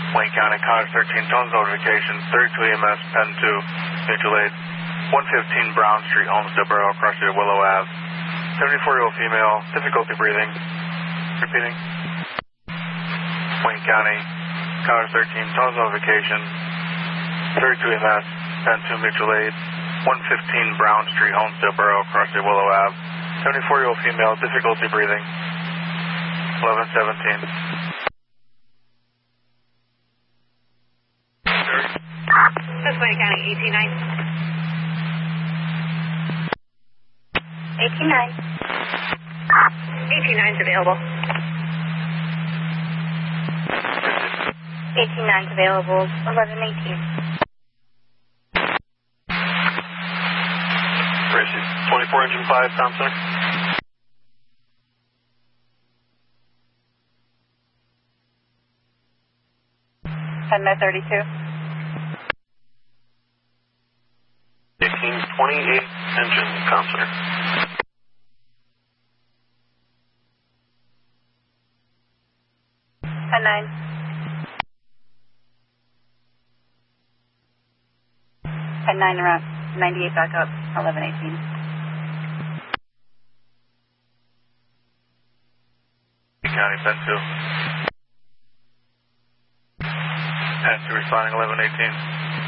Wayne County, Cottage 13, tones notification, 32 EMS, Pen 2, mutual aid, 115 Brown Street, Homestead Borough, across the Willow Ave. 74-year-old female, difficulty breathing. Repeating. Wayne County, Cottage 13, tones notification, 32 EMS, Pen 2, mutual aid, 115 Brown Street, Homestead Borough, across the Willow Ave. 74-year-old female, difficulty breathing. 1117. That's Wayne County, 189. 189. 189's available. 189's available. 1118. 24 engine 5, Tom Center. And Med 32. 1828 engine, Tom Center. And 9. And 9 around 98 back up, 1118. County, Pen 2. Pen 2 responding, 1118.